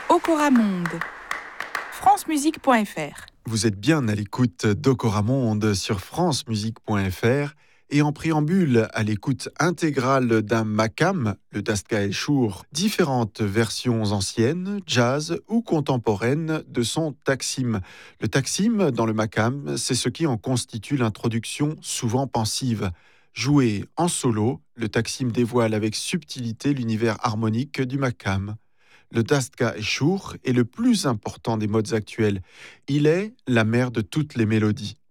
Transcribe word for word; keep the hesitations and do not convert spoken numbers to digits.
Okora Monde, francemusique point f r. Vous êtes bien à l'écoute d'Okora Monde sur francemusique point f r et en préambule à l'écoute intégrale d'un makam, le Dastka El Chour, différentes versions anciennes, jazz ou contemporaines de son taksim. Le taksim dans le makam, c'est ce qui en constitue l'introduction souvent pensive. Joué en solo, le taksim dévoile avec subtilité l'univers harmonique du makam. Le Dastka El-Chour est le plus important des modes actuels. Il est la mère de toutes les mélodies.